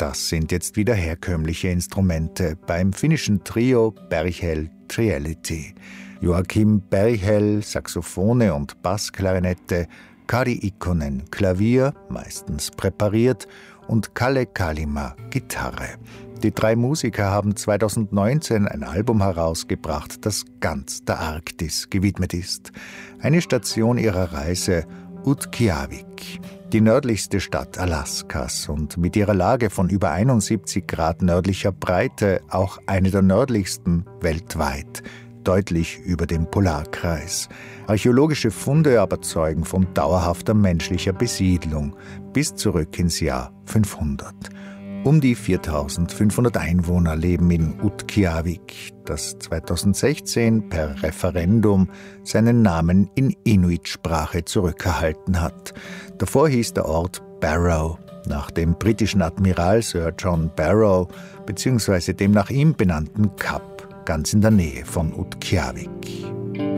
das sind jetzt wieder herkömmliche Instrumente beim finnischen Trio Berghel Triality. Joakim Berghel, Saxophone und Bassklarinette, Kari Ikonen, Klavier, meistens präpariert, und Kalle Kalima, Gitarre. Die drei Musiker haben 2019 ein Album herausgebracht, das ganz der Arktis gewidmet ist. Eine Station ihrer Reise, Utqiagvik, die nördlichste Stadt Alaskas und mit ihrer Lage von über 71 Grad nördlicher Breite auch eine der nördlichsten weltweit, deutlich über dem Polarkreis. Archäologische Funde aber zeugen von dauerhafter menschlicher Besiedlung bis zurück ins Jahr 500. Um die 4.500 Einwohner leben in Utqiagvik, das 2016 per Referendum seinen Namen in Inuit-Sprache zurückerhalten hat. Davor hieß der Ort Barrow, nach dem britischen Admiral Sir John Barrow bzw. dem nach ihm benannten Kap, ganz in der Nähe von Utqiagvik.